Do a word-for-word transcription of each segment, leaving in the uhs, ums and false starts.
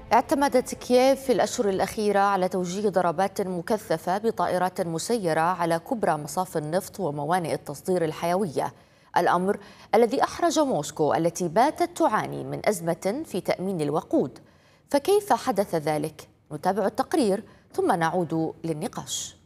اعتمدت كييف في الأشهر الأخيرة على توجيه ضربات مكثفة بطائرات مسيرة على كبرى مصاف النفط وموانئ التصدير الحيوية، الأمر الذي أحرج موسكو التي باتت تعاني من أزمة في تأمين الوقود. فكيف حدث ذلك؟ نتابع التقرير ثم نعود للنقاش.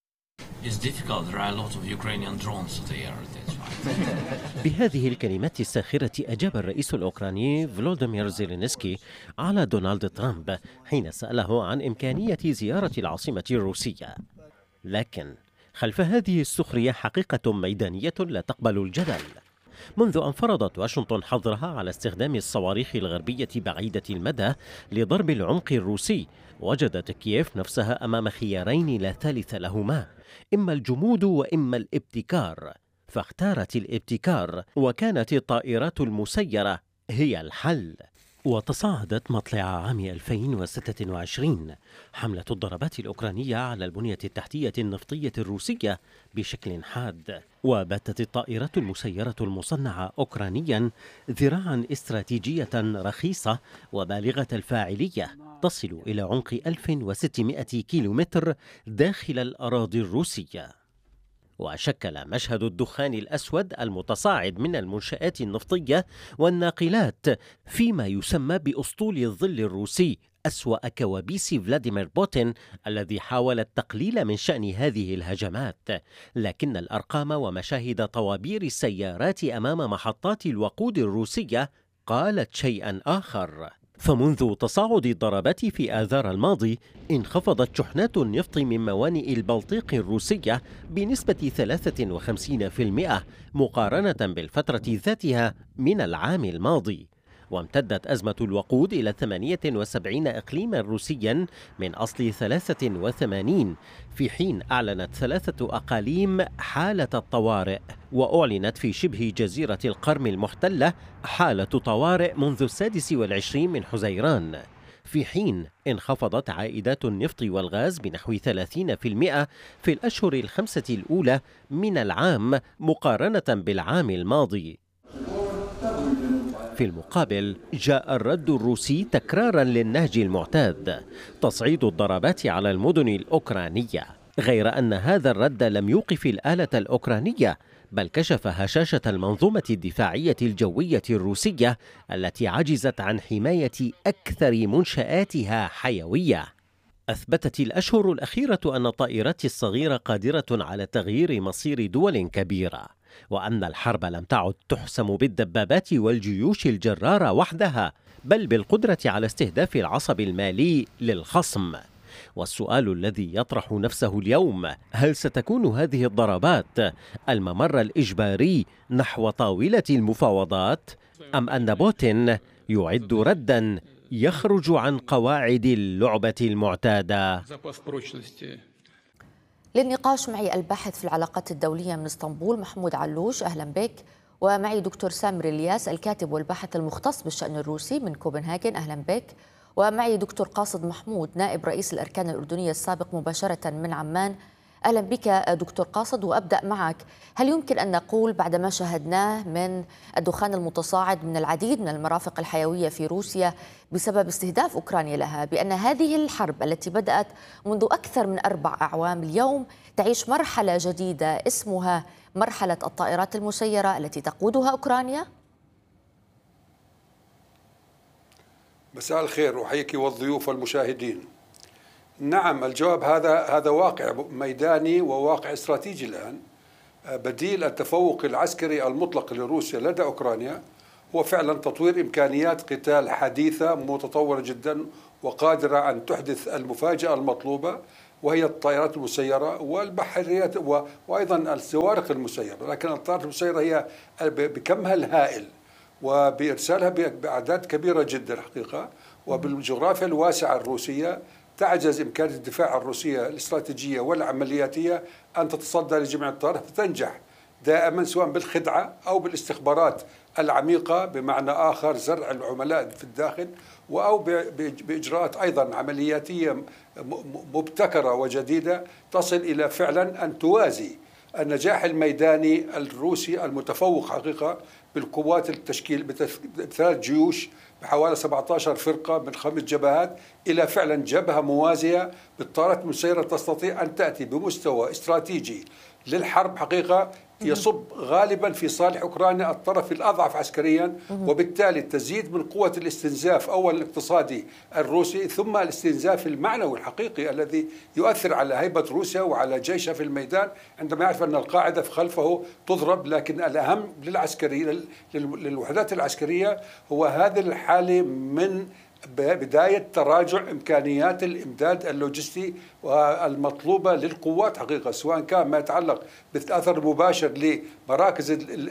بهذه الكلمات الساخرة أجاب الرئيس الأوكراني فلوديمير زيلينسكي على دونالد ترامب حين سأله عن إمكانية زيارة العاصمة الروسية. لكن خلف هذه السخرية حقيقة ميدانية لا تقبل الجدل. منذ أن فرضت واشنطن حظرها على استخدام الصواريخ الغربية بعيدة المدى لضرب العمق الروسي، وجدت كييف نفسها أمام خيارين لا ثالث لهما، إما الجمود وإما الابتكار، فاختارت الابتكار، وكانت الطائرات المسيرة هي الحل. وتصاعدت مطلع عام ألفين وستة وعشرين حملة الضربات الأوكرانية على البنية التحتية النفطية الروسية بشكل حاد، وباتت الطائرات المسيرة المصنعة أوكرانيا ذراعا استراتيجية رخيصة وبالغة الفاعلية تصل إلى عمق ألف وستمائة كيلومتر داخل الأراضي الروسية. وشكل مشهد الدخان الأسود المتصاعد من المنشآت النفطية والناقلات فيما يسمى بأسطول الظل الروسي أسوأ كوابيس فلاديمير بوتين الذي حاول التقليل من شأن هذه الهجمات. لكن الأرقام ومشاهد طوابير السيارات أمام محطات الوقود الروسية قالت شيئا آخر. فمنذ تصاعد الضربات في آذار الماضي انخفضت شحنات النفط من موانئ البلطيق الروسية بنسبة ثلاثة وخمسين بالمئة مقارنة بالفترة ذاتها من العام الماضي. وامتدت أزمة الوقود إلى ثمانية وسبعين إقليما روسيا من أصل ثلاثة وثمانين، في حين أعلنت ثلاثة أقاليم حالة الطوارئ، وأعلنت في شبه جزيرة القرم المحتلة حالة طوارئ منذ السادس والعشرين من حزيران، في حين انخفضت عائدات النفط والغاز بنحو ثلاثين بالمئة في الأشهر الخمسة الأولى من العام مقارنة بالعام الماضي. في المقابل جاء الرد الروسي تكرارا للنهج المعتاد، تصعيد الضربات على المدن الأوكرانية، غير أن هذا الرد لم يوقف الآلة الأوكرانية، بل كشف هشاشة المنظومة الدفاعية الجوية الروسية التي عجزت عن حماية أكثر منشآتها حيوية. أثبتت الأشهر الأخيرة أن الطائرات الصغيرة قادرة على تغيير مصير دول كبيرة، وأن الحرب لم تعد تحسم بالدبابات والجيوش الجرارة وحدها، بل بالقدرة على استهداف العصب المالي للخصم. والسؤال الذي يطرح نفسه اليوم: هل ستكون هذه الضربات الممر الإجباري نحو طاولة المفاوضات، أم أن بوتين يعد رداً يخرج عن قواعد اللعبة المعتادة؟ للنقاش معي الباحث في العلاقات الدولية من اسطنبول محمود علوش، أهلا بك. ومعي دكتور سامر الياس الكاتب والباحث المختص بالشأن الروسي من كوبنهاجن، أهلا بك. ومعي دكتور قاصد محمود نائب رئيس الأركان الأردنية السابق مباشرة من عمان، أهلا بك دكتور قاصد. وأبدأ معك، هل يمكن أن نقول بعد ما شاهدناه من الدخان المتصاعد من العديد من المرافق الحيوية في روسيا بسبب استهداف أوكرانيا لها بأن هذه الحرب التي بدأت منذ أكثر من أربع أعوام اليوم تعيش مرحلة جديدة اسمها مرحلة الطائرات المسيرة التي تقودها أوكرانيا؟ مساء الخير، وحيك والضيوف والمشاهدين. نعم، الجواب هذا هذا واقع ميداني وواقع استراتيجي الآن. بديل التفوق العسكري المطلق لروسيا لدى أوكرانيا هو فعلا تطوير إمكانيات قتال حديثة متطورة جدا وقادرة أن تحدث المفاجأة المطلوبة، وهي الطائرات المسيرة والبحريات وأيضا الصواريخ المسيرة. لكن الطائرات المسيرة هي بكمها الهائل وبإرسالها بأعداد كبيرة جدا حقيقة، وبالجغرافيا الواسعة الروسية تعجز إمكانية الدفاع الروسية الاستراتيجية والعملياتية أن تتصدى لجميع الطائرات، فتنجح دائما سواء بالخدعة أو بالاستخبارات العميقة، بمعنى آخر زرع العملاء في الداخل، أو بإجراءات أيضا عملياتية مبتكرة وجديدة تصل إلى فعلا أن توازي النجاح الميداني الروسي المتفوق حقيقة بالقوات التشكيل بثلاث جيوش بحوالي سبعة عشر فرقة من خمس جبهات إلى فعلا جبهة موازية بالطائرات المسيرة تستطيع أن تأتي بمستوى استراتيجي للحرب حقيقة يصب غالبا في صالح أوكرانيا الطرف الأضعف عسكريا، وبالتالي تزيد من قوة الاستنزاف أولا الاقتصادي الروسي ثم الاستنزاف المعنوي الحقيقي الذي يؤثر على هيبة روسيا وعلى جيشها في الميدان عندما يعرف أن القاعدة خلفه تضرب. لكن الأهم للعسكري للوحدات العسكرية هو هذه الحالة من بداية تراجع إمكانيات الإمداد اللوجستي والمطلوبة للقوات حقيقة، سواء كان ما يتعلق بالأثر المباشر لمراكز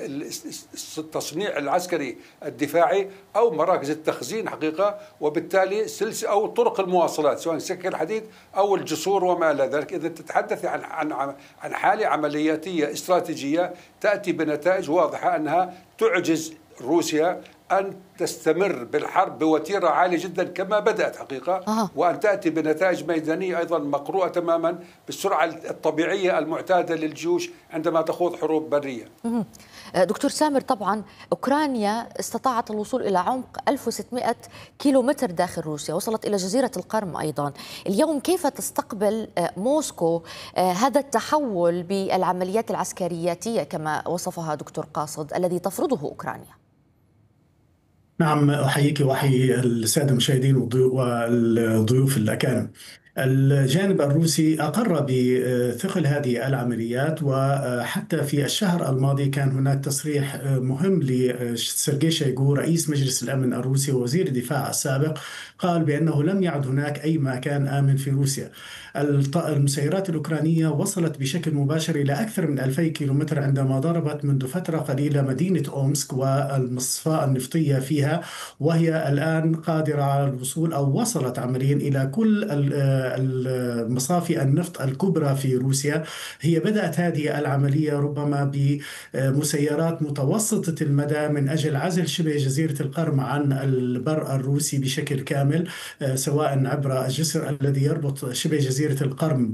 التصنيع العسكري الدفاعي أو مراكز التخزين حقيقة، وبالتالي سلسلة أو طرق المواصلات سواء سكك الحديد أو الجسور وما إلى ذلك. إذا تتحدث عن عن عن حالة عملياتية استراتيجية تأتي بنتائج واضحة أنها تعجز روسيا أن تستمر بالحرب بوتيرة عالية جدا كما بدأت حقيقة، أه. وأن تأتي بنتائج ميدانية أيضا مقروءة تماما بالسرعة الطبيعية المعتادة للجيوش عندما تخوض حروب برية. دكتور سامر، طبعا أوكرانيا استطاعت الوصول إلى عمق ألف وستمائة كيلومتر داخل روسيا، وصلت إلى جزيرة القرم أيضا. اليوم كيف تستقبل موسكو هذا التحول بالعمليات العسكرياتية كما وصفها دكتور قاصد الذي تفرضه أوكرانيا؟ نعم، أحييك وأحيي السادة المشاهدين والضيوف الأكارم. الجانب الروسي أقر بثقل هذه العمليات، وحتى في الشهر الماضي كان هناك تصريح مهم لسيرجي شويغو رئيس مجلس الأمن الروسي ووزير الدفاع السابق، قال بأنه لم يعد هناك أي مكان آمن في روسيا. المسيرات الأوكرانية وصلت بشكل مباشر إلى أكثر من ألفي كيلومتر عندما ضربت منذ فترة قليلة مدينة أومسك والمصفاة النفطية فيها، وهي الآن قادرة على الوصول أو وصلت عمليا إلى كل المصافي النفط الكبرى في روسيا. هي بدأت هذه العملية ربما بمسيرات متوسطة المدى من أجل عزل شبه جزيرة القرم عن البر الروسي بشكل كامل، سواء عبر الجسر الذي يربط شبه جزيرة القرم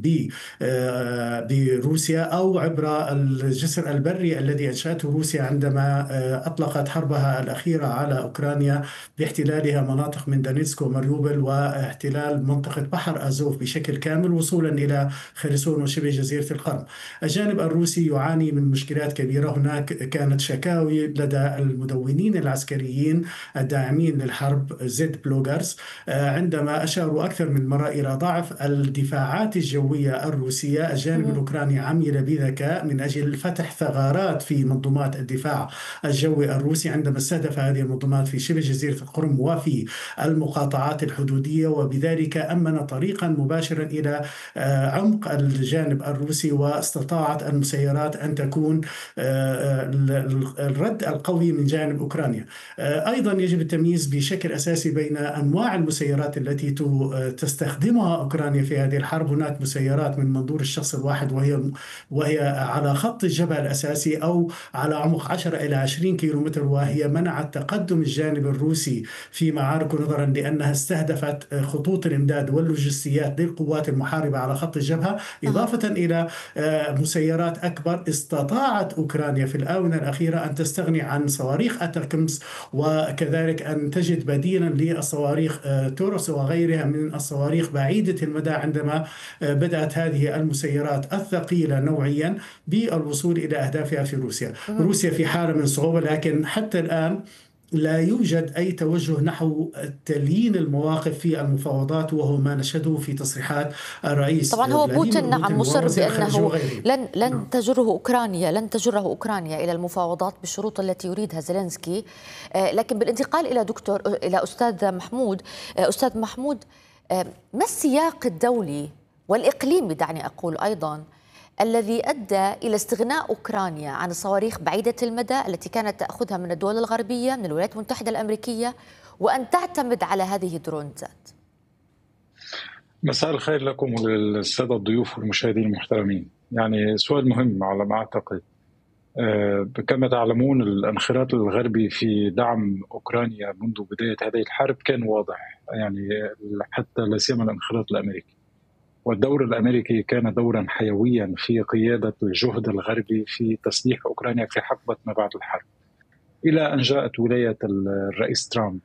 بروسيا أو عبر الجسر البري الذي أنشأته روسيا عندما أطلقت حربها الأخيرة على أوكرانيا باحتلالها مناطق من دونيتسك وماريوبل واحتلال منطقة بحر أزوف بشكل كامل وصولا إلى خرسون وشبه جزيرة القرم. الجانب الروسي يعاني من مشكلات كبيرة. هناك كانت شكاوي لدى المدونين العسكريين الداعمين للحرب زد بلوغرز عندما أشاروا أكثر من مرة إلى ضعف الدفاعات الجوية الروسية. الجانب الأوكراني عمل بذكاء من أجل فتح ثغرات في منظومات الدفاع الجوي الروسي عندما استهدف هذه المنظومات في شبه جزيرة القرم وفي المقاطعات الحدودية، وبذلك أمن طريقا مباشرا إلى عمق الجانب الروسي، واستطاعت المسيرات أن تكون الرد القوي من جانب أوكرانيا. أيضا يجب التمييز بشكل أساسي بين أنواع المسيرات التي تستخدمها أوكرانيا في هذه الحرب. هناك مسيرات من منظور الشخص الواحد وهي وهي على خط الجبهة الأساسي أو على عمق عشرة إلى عشرين كيلومتر، وهي منعت تقدم الجانب الروسي في معارك نظرا لأنها استهدفت خطوط الإمداد واللوجستيات للقوات المحاربة على خط الجبهة، إضافة إلى مسيرات أكبر. استطاعت أوكرانيا في الآونة الأخيرة أن تستغني عن صواريخ أتاكمز وكذلك أن تجد بديلا للصواريخ توروس وغيرها من الصواريخ بعيدة المدى عندما بدأت هذه المسيرات الثقيلة نوعيا بالوصول إلى أهدافها في روسيا. روسيا في حالة من صعوبة، لكن حتى الآن لا يوجد أي توجه نحو تليين المواقف في المفاوضات، وهو ما نشهده في تصريحات الرئيس. طبعا هو بوتين نعم مصر بأنه لن لن تجره أوكرانيا لن تجره أوكرانيا إلى المفاوضات بالشروط التي يريدها زيلينسكي. لكن بالانتقال إلى دكتور إلى أستاذ محمود، أستاذ محمود، ما السياق الدولي والإقليمي دعني أقول أيضا الذي أدى إلى استغناء أوكرانيا عن الصواريخ بعيدة المدى التي كانت تأخذها من الدول الغربية من الولايات المتحدة الأمريكية وأن تعتمد على هذه الدرونزات؟ مساء الخير لكم وللسادة الضيوف والمشاهدين المحترمين. يعني سؤال مهم على ما أعتقد. كما تعلمون الانخراط الغربي في دعم أوكرانيا منذ بداية هذه الحرب كان واضح، يعني حتى لا سيما الانخراط الأمريكي، والدور الأمريكي كان دورا حيويا في قيادة الجهد الغربي في تسليح أوكرانيا في حقبة ما بعد الحرب، إلى أن جاءت ولاية الرئيس ترامب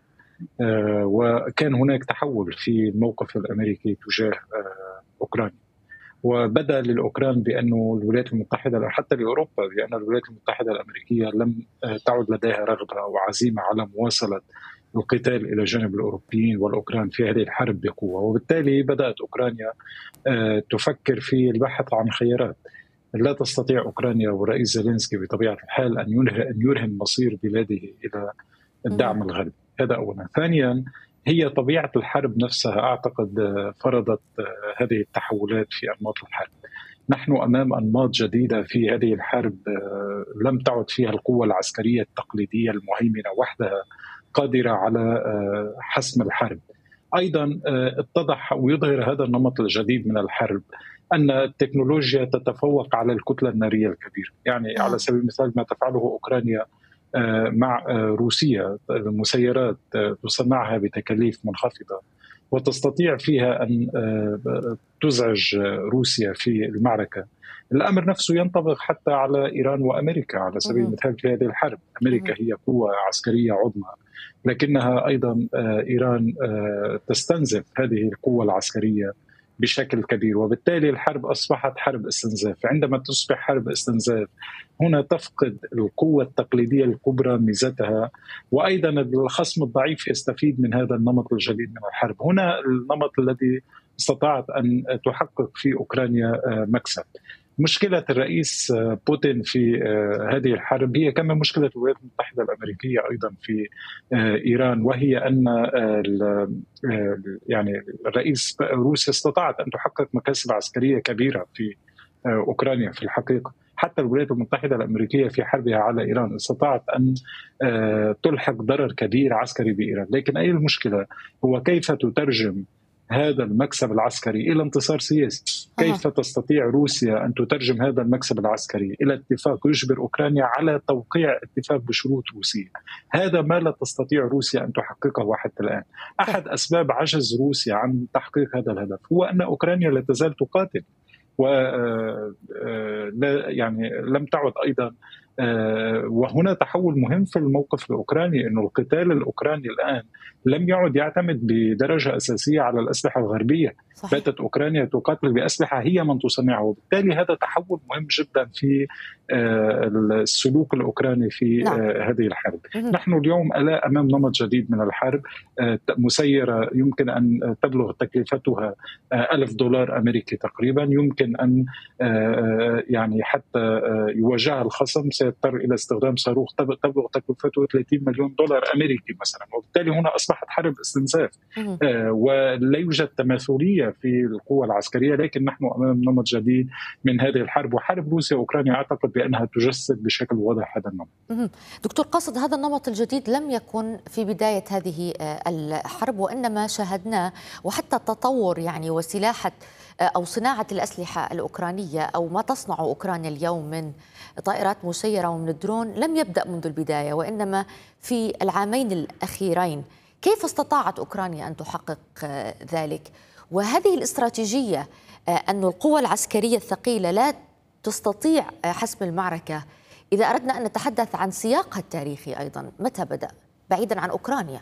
وكان هناك تحول في الموقف الأمريكي تجاه أوكرانيا، وبدا للأوكران بأنه الولايات المتحدة حتى لأوروبا بأن الولايات المتحدة الأمريكية لم تعد لديها رغبة أو عزيمة على مواصلة القتال إلى جانب الأوروبيين والأوكران في هذه الحرب بقوة، وبالتالي بدأت أوكرانيا تفكر في البحث عن خيارات. لا تستطيع أوكرانيا والرئيس زيلينسكي بطبيعة الحال أن يرهن مصير بلاده إلى الدعم الغربي، هذا أولا. ثانيا هي طبيعة الحرب نفسها أعتقد فرضت هذه التحولات في أنماط الحرب. نحن أمام أنماط جديدة في هذه الحرب، لم تعد فيها القوة العسكرية التقليدية المهيمنة وحدها قادرة على حسم الحرب. أيضا اتضح ويظهر هذا النمط الجديد من الحرب أن التكنولوجيا تتفوق على الكتلة النارية الكبيرة. يعني على سبيل المثال ما تفعله أوكرانيا مع روسيا، مسيرات تصنعها بتكاليف منخفضة وتستطيع فيها أن تزعج روسيا في المعركة. الأمر نفسه ينطبق حتى على إيران وأمريكا على سبيل المثال في هذه الحرب. أمريكا هي قوة عسكرية عظمى، لكنها أيضا إيران تستنزف هذه القوة العسكرية بشكل كبير، وبالتالي الحرب أصبحت حرب استنزاف. عندما تصبح حرب استنزاف هنا تفقد القوة التقليدية الكبرى ميزتها، وأيضا الخصم الضعيف يستفيد من هذا النمط الجديد من الحرب. هنا النمط الذي استطاعت أن تحقق في أوكرانيا مكسب. مشكلة الرئيس بوتين في هذه الحرب هي كما مشكلة الولايات المتحدة الأمريكية أيضا في إيران، وهي أن يعني الرئيس روسيا استطاعت أن تحقق مكاسب عسكرية كبيرة في أوكرانيا. في الحقيقة حتى الولايات المتحدة الأمريكية في حربها على إيران استطاعت أن تلحق ضرر كبير عسكري بإيران، لكن أي المشكلة هو كيف تترجم هذا المكسب العسكري إلى انتصار سياسي. كيف تستطيع روسيا أن تترجم هذا المكسب العسكري إلى اتفاق يجبر أوكرانيا على توقيع اتفاق بشروط روسية؟ هذا ما لا تستطيع روسيا أن تحققه حتى الآن. أحد أسباب عجز روسيا عن تحقيق هذا الهدف هو أن أوكرانيا لا تزال تقاتل، و يعني لم تعد أيضا. وهنا تحول مهم في الموقف الأوكراني، أنه القتال الأوكراني الآن لم يعد يعتمد بدرجة أساسية على الأسلحة الغربية. باتت أوكرانيا تقاتل بأسلحة هي من تصنعها، وبالتالي هذا تحول مهم جدا في السلوك الأوكراني في نعم. هذه الحرب. نحن اليوم ألا أمام نمط جديد من الحرب، مسيرة يمكن أن تبلغ تكلفتها ألف دولار أمريكي تقريبا، يمكن أن يعني حتى يواجهها الخصم سيضطر إلى استخدام صاروخ تبلغ تكلفته ثلاثين مليون دولار أمريكي مثلا، وبالتالي هنا أصبحت حرب استنزاف ولا يوجد تماثلية في القوة العسكرية، لكن نحن أمام نمط جديد من هذه الحرب. وحرب روسيا وأوكرانيا أعتقد بأنها تجسد بشكل واضح هذا النمط. دكتور قاصد، هذا النمط الجديد لم يكن في بداية هذه الحرب، وإنما شاهدناه وحتى التطور يعني وسلاحة أو صناعة الأسلحة الأوكرانية أو ما تصنع أوكرانيا اليوم من طائرات مسيرة ومن الدرون لم يبدأ منذ البداية، وإنما في العامين الأخيرين. كيف استطاعت أوكرانيا أن تحقق ذلك؟ وهذه الاستراتيجية أن القوى العسكرية الثقيلة لا تستطيع حسم المعركة، إذا أردنا أن نتحدث عن سياقها التاريخي أيضا، متى بدأ بعيدا عن أوكرانيا؟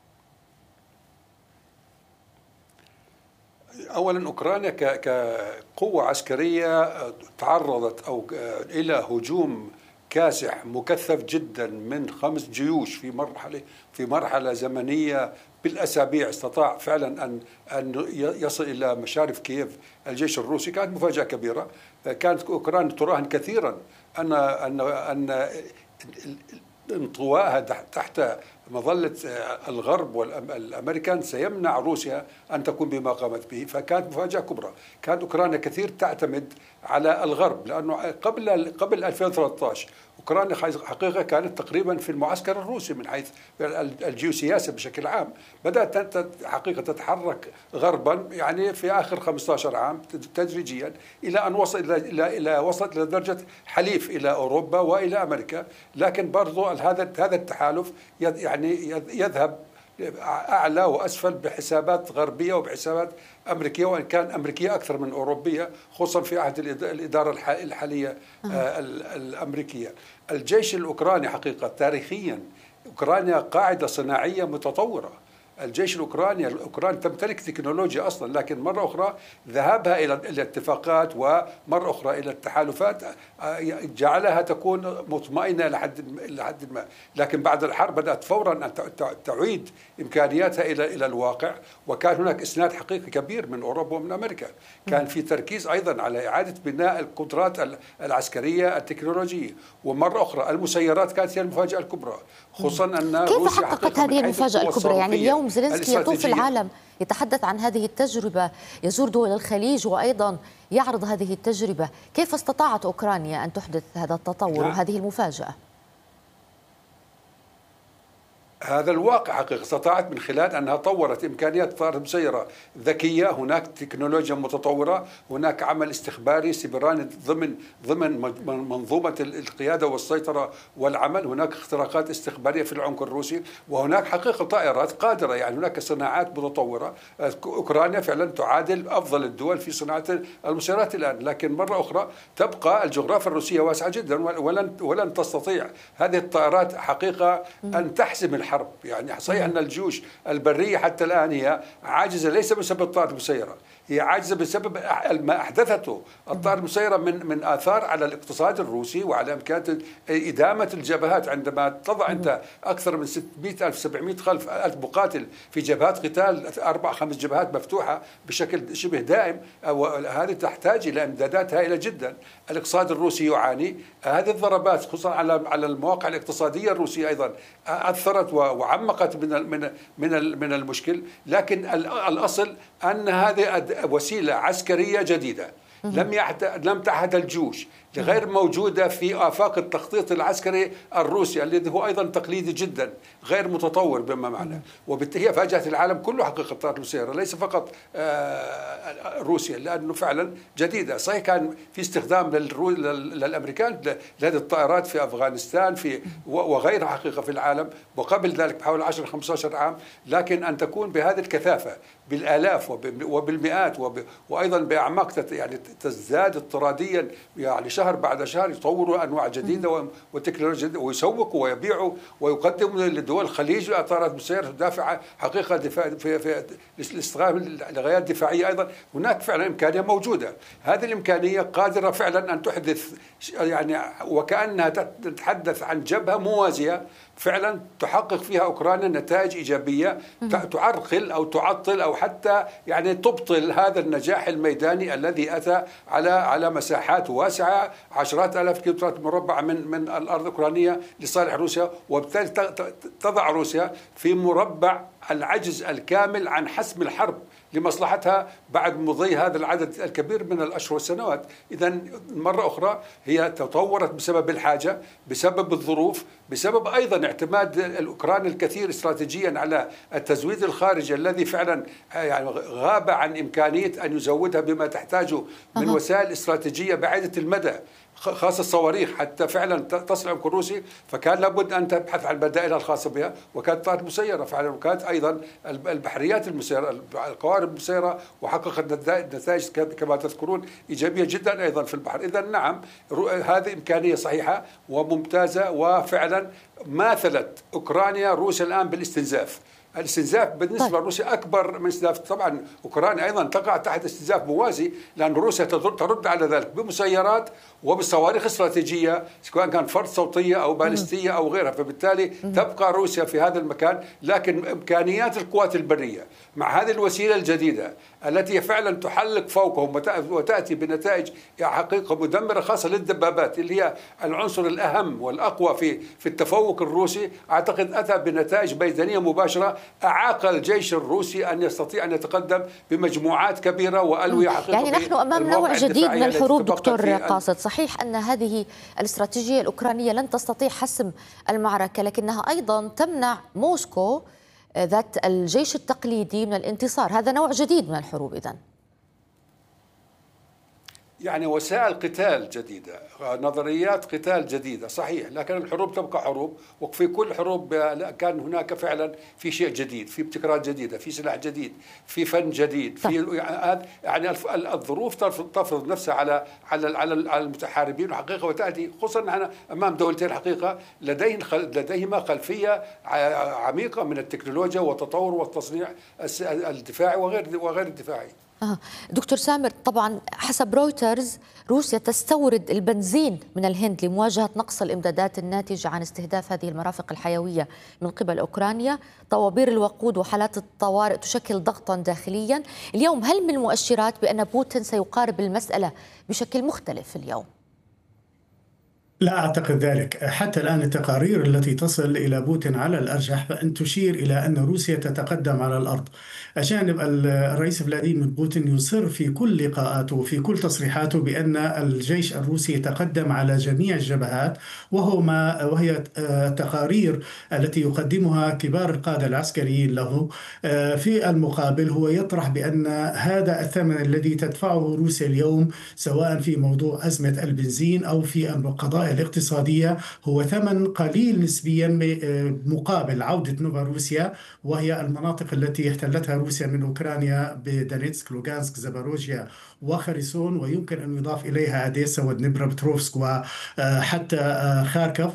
أولا أوكرانيا كقوة عسكرية تعرضت أو إلى هجوم كاسح مكثف جدا من خمس جيوش في مرحلة في مرحلة زمنية بالأسابيع. استطاع فعلا أن أن يصل إلى مشارف كييف الجيش الروسي. كانت مفاجأة كبيرة. كانت أوكرانيا تراهن كثيرا أن أن أن انطوائها تحت مظلة الغرب والأمريكان سيمنع روسيا أن تكون بما قامت به، فكانت مفاجأة كبرى. كانت أوكرانيا كثير تعتمد على الغرب، لأنه قبل قبل ألفين وثلاثة عشر أوكرانيا حقيقة كانت تقريبا في المعسكر الروسي من حيث الجيوسياسة بشكل عام. بدأت حقيقة تتحرك غربا يعني في آخر خمسة عشر عام تدريجيا إلى أن وصل إلى إلى وصلت إلى درجة حليف إلى أوروبا وإلى أمريكا. لكن برضو هذا هذا التحالف يعني يذهب أعلى وأسفل بحسابات غربية وبحسابات أمريكية، وإن كان أمريكية أكثر من أوروبية، خصوصا في عهد الإدارة الحالية الأمريكية. الجيش الأوكراني حقيقة تاريخيا أوكرانيا قاعدة صناعية متطورة، الجيش الأوكراني الأوكراني تمتلك تكنولوجيا أصلا، لكن مرة أخرى ذهابها إلى الاتفاقات ومرة أخرى إلى التحالفات جعلها تكون مطمئنة لحد لحد ما، لكن بعد الحرب بدأت فورا أن تعيد إمكانياتها إلى إلى الواقع، وكان هناك إسناد حقيقي كبير من أوروبا ومن أمريكا، كان في تركيز أيضا على إعادة بناء القدرات العسكرية التكنولوجية، ومرة أخرى المسيرات كانت هي المفاجأة الكبرى، خصوصا أن كيف حققت هذه المفاجأة الكبرى؟ يعني اليوم زيلينسكي يطوف العالم يتحدث عن هذه التجربة، يزور دول الخليج وأيضا يعرض هذه التجربة، كيف استطاعت أوكرانيا أن تحدث هذا التطور وهذه المفاجأة؟ هذا الواقع حقيقة استطاعت من خلال أنها طورت إمكانيات طائرة مسيرة ذكية، هناك تكنولوجيا متطورة، هناك عمل استخباري سيبراني ضمن ضمن منظومة القيادة والسيطرة والعمل، هناك اختراقات استخبارية في العمق الروسي، وهناك حقيقة طائرات قادرة، يعني هناك صناعات متطورة. أوكرانيا فعلا تعادل أفضل الدول في صناعة المسيرات الآن، لكن مرة أخرى تبقى الجغرافيا الروسية واسعة جدا، ولن ولن تستطيع هذه الطائرات حقيقة أن تحسم الحرب. يعني صحيح أن الجيوش البرية حتى الآن هي عاجزة، ليس بسبب الطائرات المسيرة، هي عاجزة بسبب ما أحدثته الطائرات المسيرة من من آثار على الاقتصاد الروسي وعلى إمكانية إدامة الجبهات. عندما تضع أنت أكثر من ستمئة ألف سبعمئة ألف مقاتل في جبهات قتال، أربع خمس جبهات مفتوحة بشكل شبه دائم، هذه تحتاج إلى إمدادات هائلة جدا. الاقتصاد الروسي يعاني، هذه الضربات خصوصا على على المواقع الاقتصادية الروسية أيضا أثرت وعمقت من من من من المشكل، لكن الأصل أن هذه وسيلة عسكرية جديدة لم لم تعهد الجيوش، غير موجودة في آفاق التخطيط العسكري الروسي الذي هو أيضا تقليدي جدا غير متطور بما معنى، وبالتالي فاجأت العالم كله حقيقة الطائرات المسيرة، ليس فقط روسيا، لأنه فعلا جديدة. صحيح كان في استخدام للأمريكان لهذه الطائرات في أفغانستان في وغيرها حقيقة في العالم، وقبل ذلك بحوالي عشرة خمسة عشر عام، لكن أن تكون بهذه الكثافة بالآلاف وبالمئات وأيضا بأعماق يعني تزداد اضطراديا، يعني شهر بعد شهر يطوروا أنواع جديدة وتكنولوجيا جديدة ويسوقوا ويبيعوا ويقدموا لدول الخليج طائرات مسيرة تدافع حقيقة دفاع في في الاستخدام لغايات دفاعية. أيضا هناك فعلا إمكانية موجودة، هذه الإمكانية قادرة فعلا أن تحدث يعني وكأنها تتحدث عن جبهة موازية فعلا تحقق فيها أوكرانيا نتائج إيجابية تعرقل أو تعطل أو حتى يعني تبطل هذا النجاح الميداني الذي أتى على على مساحات واسعة، عشرات آلاف كيلومترات مربعة من من الأرض الأوكرانية لصالح روسيا، وبالتالي تضع روسيا في مربع العجز الكامل عن حسم الحرب لمصلحتها بعد مضي هذا العدد الكبير من الأشهر والسنوات. إذا مرة أخرى هي تطورت بسبب الحاجة، بسبب الظروف، بسبب أيضا اعتماد الأوكران الكثير استراتيجيا على التزويد الخارجي الذي فعلا يعني غاب عن إمكانية أن يزودها بما تحتاجه من وسائل استراتيجية بعيدة المدى، خاصة الصواريخ حتى فعلا تصل عمق الروسي، فكان لابد أن تبحث عن بدائلها الخاصة بها، وكانت طائرات مسيرة فعلا، وكانت أيضا البحريات المسيرة القوارب المسيرة، وحققت نتائج كما تذكرون إيجابية جدا أيضا في البحر. إذا نعم هذه إمكانية صحيحة وممتازة، وفعلا ماثلت أوكرانيا روسيا الآن بالاستنزاف. الاستنزاف بالنسبة طيب. لروسيا أكبر من استنزاف، طبعا أوكرانيا أيضا تقع تحت استنزاف موازي، لأن روسيا ترد على ذلك بمسيرات وبصواريخ استراتيجية سواء كان فرد صوتية أو باليستية أو غيرها، فبالتالي تبقى روسيا في هذا المكان. لكن إمكانيات القوات البرية مع هذه الوسيلة الجديدة التي فعلا تحلق فوقهم وتأتي بنتائج حقيقة مدمرة خاصة للدبابات اللي هي العنصر الأهم والأقوى في في التفوق الروسي، أعتقد أتى بنتائج ميدانية مباشرة أعاق الجيش الروسي أن يستطيع أن يتقدم بمجموعات كبيرة وألوية حقيقية. يعني نحن أمام نوع جديد من الحروب دكتور قاصد. صحيح أن هذه الاستراتيجية الأوكرانية لن تستطيع حسم المعركة، لكنها أيضا تمنع موسكو ذات الجيش التقليدي من الانتصار. هذا نوع جديد من الحروب إذن. يعني وسائل قتال جديدة، نظريات قتال جديدة، صحيح، لكن الحروب تبقى حروب، وفي كل حروب كان هناك فعلا في شيء جديد، في ابتكارات جديدة، في سلاح جديد، في فن جديد، في يعني الظروف تفرض نفسها على على على المتحاربين حقيقة، وتأتي خصوصا نحن أمام دولتين حقيقة لديهم لديهما خلفية عميقة من التكنولوجيا والتطور والتصنيع الدفاعي وغير وغير الدفاعي. آه. دكتور سامر، طبعا حسب رويترز روسيا تستورد البنزين من الهند لمواجهة نقص الإمدادات الناتجة عن استهداف هذه المرافق الحيوية من قبل أوكرانيا. طوابير الوقود وحالات الطوارئ تشكل ضغطا داخليا. اليوم هل من مؤشرات بأن بوتين سيقارب المسألة بشكل مختلف اليوم؟ لا أعتقد ذلك. حتى الآن التقارير التي تصل إلى بوتين على الأرجح فإن تشير إلى أن روسيا تتقدم على الأرض. أجانب الرئيس فلاديمير بوتين يصر في كل لقاءاته وفي كل تصريحاته بأن الجيش الروسي يتقدم على جميع الجبهات، وهو ما وهي التقارير التي يقدمها كبار القادة العسكريين له. في المقابل هو يطرح بأن هذا الثمن الذي تدفعه روسيا اليوم سواء في موضوع أزمة البنزين أو في القضايا الاقتصادية هو ثمن قليل نسبيا مقابل عودة نوفاروسيا، وهي المناطق التي احتلتها روسيا من أوكرانيا بدونيتسك، لوغانسك، زاباروجيا وخرسون، ويمكن أن يضاف إليها أديسا ودنيبروبتروفسك وحتى خاركوف،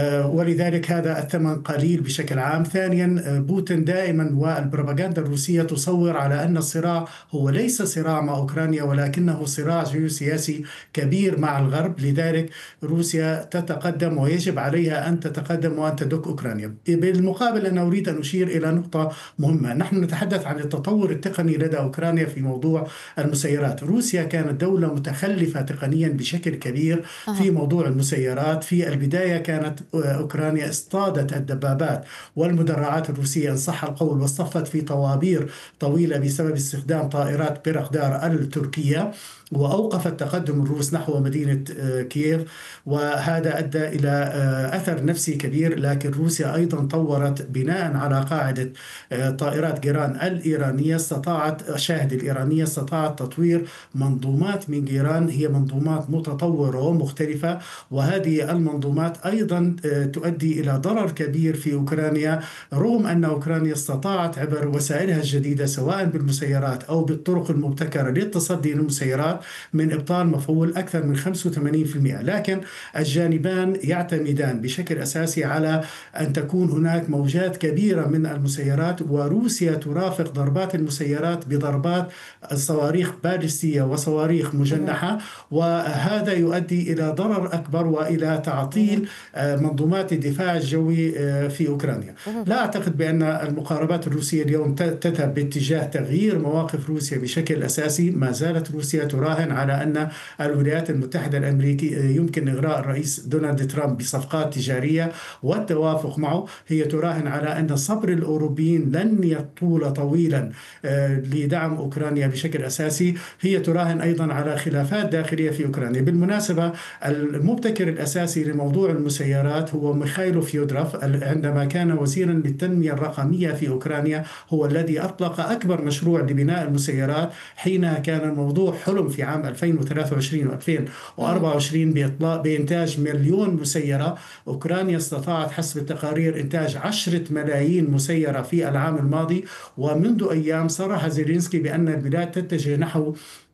ولذلك هذا الثمن قليل بشكل عام. ثانيا، بوتين دائما والبروباغندا الروسية تصور على أن الصراع هو ليس صراع مع أوكرانيا ولكنه صراع جيوسياسي كبير مع الغرب، لذلك روسيا تتقدم ويجب عليها أن تتقدم وأن تدك أوكرانيا. بالمقابل أنا أريد أن أشير إلى نقطة مهمة. نحن نتحدث عن التطور التقني لدى أوكرانيا في موضوع المسيرات. روسيا كانت دولة متخلفة تقنيا بشكل كبير في موضوع المسيرات. في البداية كانت أوكرانيا اصطادت الدبابات والمدرعات الروسية إن صح القول، واصطفت في طوابير طويلة بسبب استخدام طائرات بيرقدار التركية، وأوقفت تقدم الروس نحو مدينة كييف، وهذا أدى إلى أثر نفسي كبير. لكن روسيا أيضا طورت بناء على قاعدة طائرات جيران الإيرانية، استطاعت شاهد الإيرانية استطاعت تطوير منظومات من جيران هي منظومات متطورة ومختلفة، وهذه المنظومات أيضا تؤدي إلى ضرر كبير في أوكرانيا، رغم أن أوكرانيا استطاعت عبر وسائلها الجديدة سواء بالمسيرات أو بالطرق المبتكرة للتصدي للمسيرات من إبطال مفعول أكثر من خمسة وثمانين بالمئة. لكن الجانبان يعتمدان بشكل أساسي على أن تكون هناك موجات كبيرة من المسيرات، وروسيا ترافق ضربات المسيرات بضربات صواريخ باليستية وصواريخ مجنحة، وهذا يؤدي إلى ضرر أكبر وإلى تعطيل منظومات الدفاع الجوي في أوكرانيا. لا أعتقد بأن المقاربات الروسية اليوم تذهب باتجاه تغيير مواقف روسيا بشكل أساسي. ما زالت روسيا تراهن على أن الولايات المتحدة الأمريكية يمكن إغراء الرئيس دونالد ترامب بصفقات تجارية والتوافق معه. هي تراهن على أن صبر الأوروبيين لن يطول طويلا لدعم أوكرانيا بشكل أساسي. هي تراهن أيضا على خلافات داخلية في أوكرانيا. بالمناسبة المبتكر الأساسي لموضوع المسيرات هو ميخائيل فيودروف، عندما كان وزيرا للتنمية الرقمية في أوكرانيا هو الذي أطلق أكبر مشروع لبناء المسيرات. حينها كان الموضوع حلم في عام ألفين وثلاثة وعشرين وألفين وأربعة وعشرين بإطلاق بإنتاج مليون مسيرة. أوكرانيا استطاعت حسب التقارير إنتاج عشرة ملايين مسيرة في العام الماضي، ومنذ أيام صرح زيلينسكي بأن البلاد تتجه نحو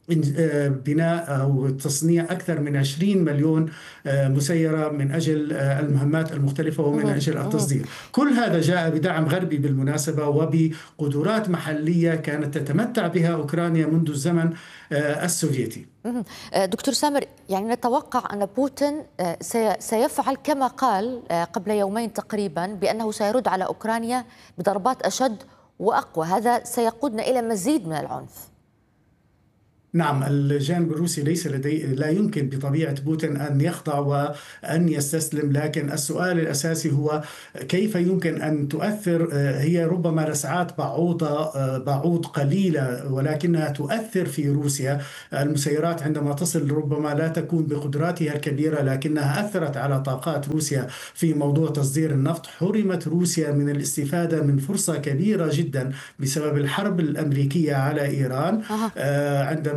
بناء أو تصنيع أكثر من عشرين مليون مسيرة من أجل المهمات المختلفة ومن أجل التصدير. كل هذا جاء بدعم غربي بالمناسبة وبقدرات محلية كانت تتمتع بها أوكرانيا منذ الزمن السوفيتي. دكتور سامر، يعني نتوقع أن بوتين سيفعل كما قال قبل يومين تقريبا بأنه سيرد على أوكرانيا بضربات أشد وأقوى، هذا سيقودنا إلى مزيد من العنف. نعم، الجانب الروسي ليس لديه لا يمكن بطبيعة بوتين أن يخضع وأن يستسلم، لكن السؤال الأساسي هو كيف يمكن أن تؤثر. هي ربما لسعات بعوضة بعوض قليلة ولكنها تؤثر في روسيا. المسيرات عندما تصل ربما لا تكون بقدراتها الكبيرة لكنها أثرت على طاقات روسيا في موضوع تصدير النفط. حرمت روسيا من الاستفادة من فرصة كبيرة جدا بسبب الحرب الأمريكية على إيران، عندما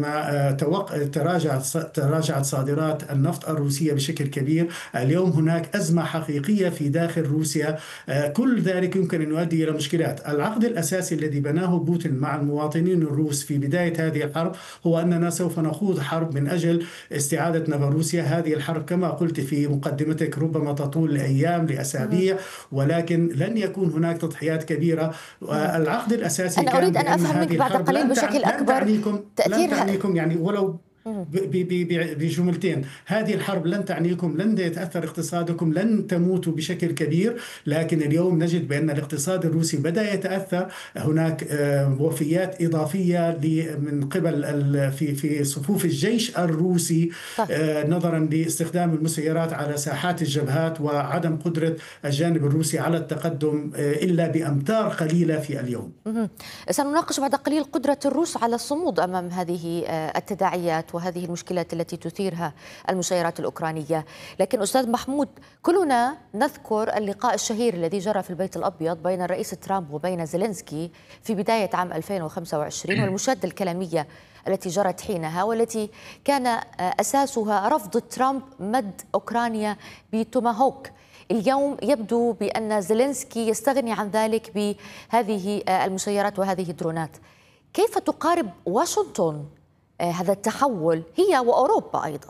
عندما تراجعت تراجعت صادرات النفط الروسية بشكل كبير. اليوم هناك أزمة حقيقية في داخل روسيا، كل ذلك يمكن أن يؤدي إلى مشكلات. العقد الأساسي الذي بناه بوتين مع المواطنين الروس في بداية هذه الحرب هو أننا سوف نخوض حرب من أجل استعادة نوفوروسيا. هذه الحرب كما قلت في مقدمتك ربما تطول لأيام لأسابيع، ولكن لن يكون هناك تضحيات كبيرة. العقد الأساسي أنا كان أريد أن أفهم منك بعد قليل بشكل أكبر تعنيكم تأثير لن تعنيكم يعني ولو بجملتين، هذه الحرب لن تعنيكم، لن يتأثر اقتصادكم، لن تموتوا بشكل كبير، لكن اليوم نجد بأن الاقتصاد الروسي بدأ يتأثر. هناك وفيات إضافية من قبل في في صفوف الجيش الروسي نظرا لاستخدام المسيرات على ساحات الجبهات وعدم قدرة الجانب الروسي على التقدم إلا بأمتار قليلة في اليوم. سنناقش بعد قليل قدرة الروس على الصمود أمام هذه التداعيات وهذه المشكلات التي تثيرها المسيرات الأوكرانية. لكن أستاذ محمود، كلنا نذكر اللقاء الشهير الذي جرى في البيت الأبيض بين الرئيس ترامب وبين زيلينسكي في بداية عام ألفين وخمسة وعشرين، والمشادة الكلامية التي جرت حينها والتي كان أساسها رفض ترامب مد أوكرانيا بتوماهوك. اليوم يبدو بأن زيلينسكي يستغني عن ذلك بهذه المسيرات وهذه الدرونات. كيف تقارب واشنطن هذا التحول هي وأوروبا أيضا؟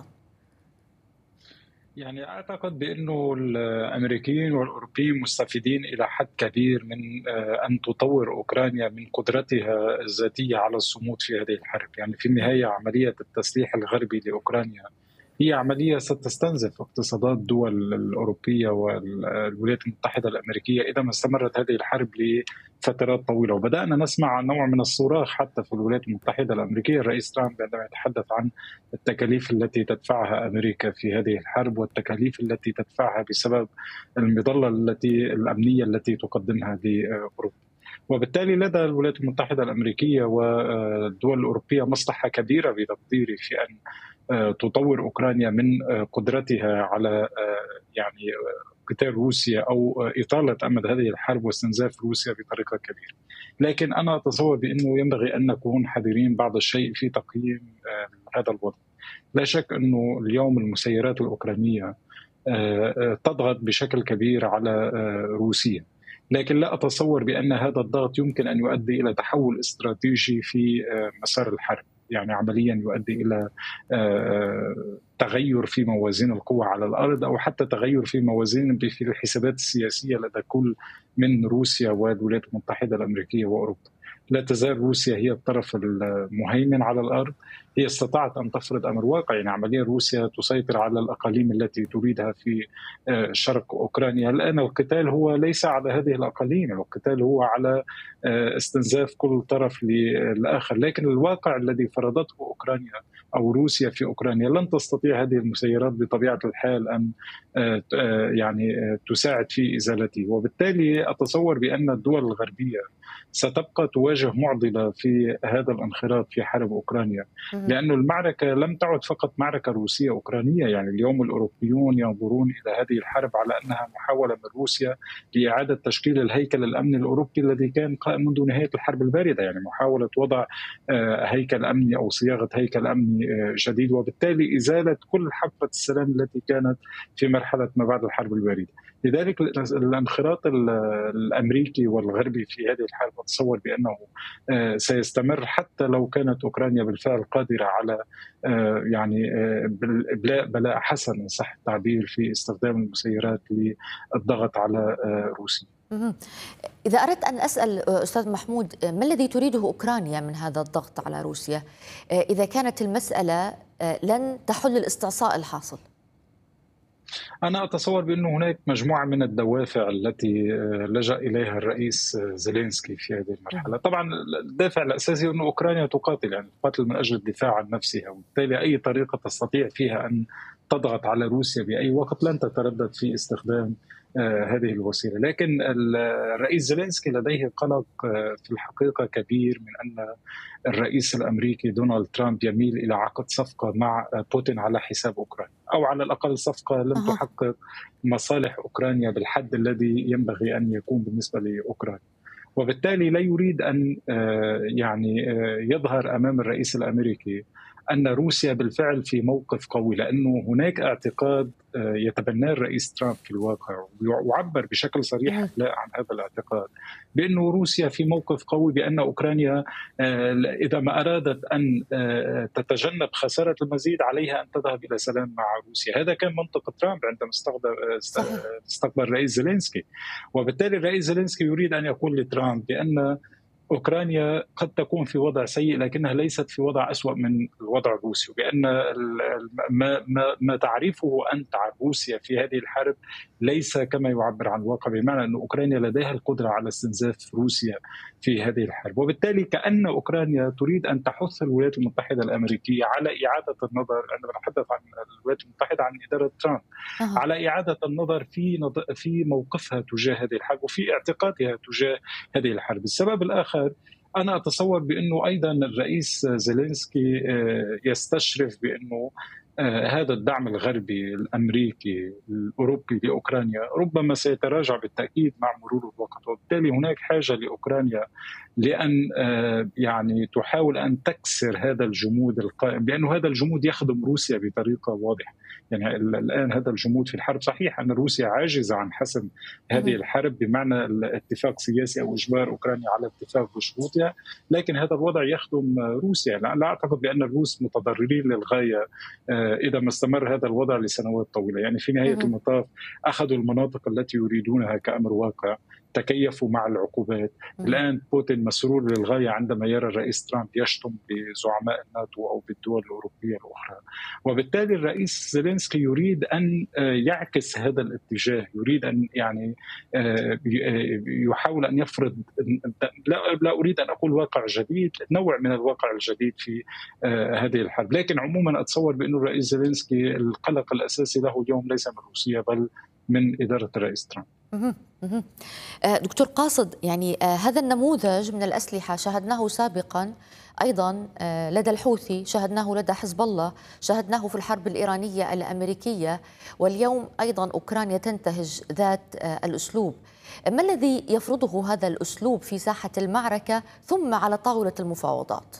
يعني أعتقد بأنه الأمريكيين والأوروبيين مستفيدين إلى حد كبير من أن تطور أوكرانيا من قدرتها الذاتية على الصمود في هذه الحرب. يعني في النهاية عملية التسليح الغربي لأوكرانيا هي عملية ستستنزف اقتصادات الدول الأوروبية والولايات المتحدة الأمريكية إذا ما استمرت هذه الحرب لفترات طويلة. وبدأنا نسمع نوع من الصراخ حتى في الولايات المتحدة الأمركية. الرئيس ترامب عندما يتحدث عن التكاليف التي تدفعها أمريكا في هذه الحرب والتكاليف التي تدفعها بسبب المظلة التي الأمنية التي تقدمها لأوروبا. وبالتالي لدى الولايات المتحدة الأمريكية والدول الأوروبية مصلحة كبيرة بتقديري في أن تطور أوكرانيا من قدرتها على يعني قتال روسيا أو إطالة أمد هذه الحرب واستنزاف روسيا بطريقة كبيرة. لكن أنا أتصور بأنه ينبغي أن نكون حذرين بعض الشيء في تقييم هذا الوضع. لا شك أنه اليوم المسيرات الأوكرانية تضغط بشكل كبير على روسيا، لكن لا أتصور بأن هذا الضغط يمكن أن يؤدي إلى تحول استراتيجي في مسار الحرب، يعني عمليا يؤدي إلى تغير في موازين القوى على الأرض أو حتى تغير في موازين في الحسابات السياسية لدى كل من روسيا والولايات المتحدة الأمريكية وأوروبا. لا تزال روسيا هي الطرف المهيمن على الأرض، هي استطاعت أن تفرض أمر واقع. يعني عمليا روسيا تسيطر على الأقاليم التي تريدها في شرق أوكرانيا. الآن القتال هو ليس على هذه الأقاليم، القتال هو على استنزاف كل طرف للآخر. لكن الواقع الذي فرضته أوكرانيا أو روسيا في أوكرانيا لن تستطيع هذه المسيرات بطبيعة الحال أن يعني تساعد في إزالته. وبالتالي أتصور بأن الدول الغربية ستبقى تواجه معضلة في هذا الانخراط في حرب أوكرانيا، لأن المعركة لم تعد فقط معركة روسية أوكرانية. يعني اليوم الأوروبيون ينظرون إلى هذه الحرب على أنها محاولة من روسيا لإعادة تشكيل الهيكل الأمني الأوروبي الذي كان قائم منذ نهاية الحرب الباردة، يعني محاولة وضع هيكل أمني أو صياغة هيكل أمني جديد، وبالتالي إزالة كل حقبة السلام التي كانت في مرحلة ما بعد الحرب الباردة. لذلك الانخراط الأمريكي والغربي في هذه الحرب أتصور بأنه سيستمر حتى لو كانت أوكرانيا بالفعل قادرة على يعني بلاء بلاء حسن إن صح التعبير في استخدام المسيرات للضغط على روسيا. إذا أردت أن أسأل أستاذ محمود، ما الذي تريده أوكرانيا من هذا الضغط على روسيا إذا كانت المسألة لن تحل الاستعصاء الحاصل؟ أنا أتصور بأن هناك مجموعة من الدوافع التي لجأ إليها الرئيس زيلينسكي في هذه المرحلة. طبعا الدافع الأساسي أن أوكرانيا تقاتل، يعني تقاتل من أجل الدفاع عن نفسها، وبالتالي أي طريقة تستطيع فيها أن تضغط على روسيا بأي وقت لن تتردد في استخدام هذه الوسيلة. لكن الرئيس زيلينسكي لديه قلق في الحقيقة كبير من أن الرئيس الأمريكي دونالد ترامب يميل إلى عقد صفقة مع بوتين على حساب أوكرانيا، أو على الأقل صفقة لن تحقق مصالح أوكرانيا بالحد الذي ينبغي أن يكون بالنسبة لأوكرانيا. وبالتالي لا يريد أن يعني يظهر أمام الرئيس الأمريكي أن روسيا بالفعل في موقف قوي، لأنه هناك اعتقاد يتبناه الرئيس ترامب في الواقع ويعبر بشكل صريح عن هذا الاعتقاد بأن روسيا في موقف قوي، بأن أوكرانيا إذا ما أرادت أن تتجنب خسارة المزيد عليها أن تذهب إلى سلام مع روسيا. هذا كان منطق ترامب عندما استقبل الرئيس زيلينسكي، وبالتالي الرئيس زيلينسكي يريد أن يقول لترامب بأن أوكرانيا قد تكون في وضع سيء لكنها ليست في وضع أسوأ من الوضع الروسي، وبأن ما, ما, ما تعرفه أنت عن روسيا في هذه الحرب ليس كما يعبر عن الواقع، بمعنى أن أوكرانيا لديها القدرة على استنزاف روسيا في هذه الحرب. وبالتالي كأن أوكرانيا تريد أن تحث الولايات المتحدة الأمريكية على إعادة النظر، عندما نتحدث عن الولايات المتحدة عن إدارة ترامب، أه. على إعادة النظر في في موقفها تجاه هذه الحرب وفي اعتقادها تجاه هذه الحرب. السبب الآخر أنا أتصور بأنه أيضا الرئيس زيلينسكي يستشرف بأنه هذا الدعم الغربي الأمريكي الأوروبي لأوكرانيا ربما سيتراجع بالتأكيد مع مرور الوقت، وبالتالي هناك حاجة لأوكرانيا لأن يعني تحاول أن تكسر هذا الجمود القائم، لأنه هذا الجمود يخدم روسيا بطريقة واضحة. يعني الآن هذا الجمود في الحرب، صحيح أن روسيا عاجزة عن حسم هذه الحرب بمعنى الاتفاق سياسي أو إجبار أوكرانيا على اتفاق بشروطها، لكن هذا الوضع يخدم روسيا. لا أعتقد بأن الروس متضررين للغاية إذا ما استمر هذا الوضع لسنوات طويلة. يعني في نهاية المطاف أخذوا المناطق التي يريدونها كأمر واقع، تكيفوا مع العقوبات. الآن بوتين مسرور للغاية عندما يرى الرئيس ترامب يشتم بزعماء الناتو أو بالدول الأوروبية الأخرى، وبالتالي الرئيس زيلينسكي يريد أن يعكس هذا الاتجاه، يريد أن يعني يحاول أن يفرض، لا أريد أن أقول واقع جديد، نوع من الواقع الجديد في هذه الحرب. لكن عموما أتصور بأن الرئيس زيلينسكي القلق الأساسي له اليوم ليس من روسيا بل من إدارة الرئيس ترامب. دكتور قاصد، يعني هذا النموذج من الأسلحة شاهدناه سابقا أيضا لدى الحوثي، شاهدناه لدى حزب الله، شاهدناه في الحرب الإيرانية الأمريكية، واليوم أيضا أوكرانيا تنتهج ذات الأسلوب. ما الذي يفرضه هذا الأسلوب في ساحة المعركة ثم على طاولة المفاوضات؟